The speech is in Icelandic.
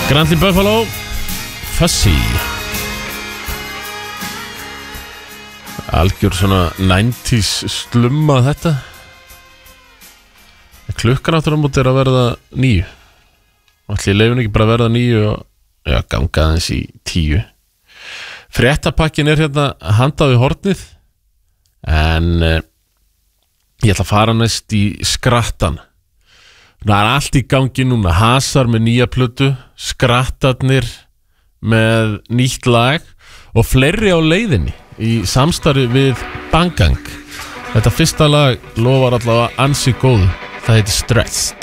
Grandi Buffalo Fuzzy. Algjör svona 90s slumma þetta. Klukkan áttur á móti að verða 9. Ætli leifin ekki bara að verða 9 og ganga aðeins í 10. Fréttapakkin hérna handað við hornið. En ég ætla að fara næst í skrattan. Það allt í gangi núna. Hasar með nýja plötu, skrattarnir með nýtt lag og fleiri á leiðinni í samstarfi við Bang Gang. Þetta fyrsta lag lofar allavega ansi góðu. Það heitir Stressed.